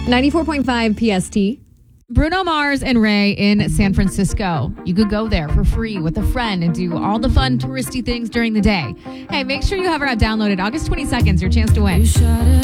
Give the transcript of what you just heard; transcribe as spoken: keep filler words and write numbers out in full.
ninety-four point five P S T. Bruno Mars and Ray in San Francisco. You could go there for free with a friend and do all the fun touristy things during the day. Hey, make sure you have our app downloaded. August twenty-second is your chance to win.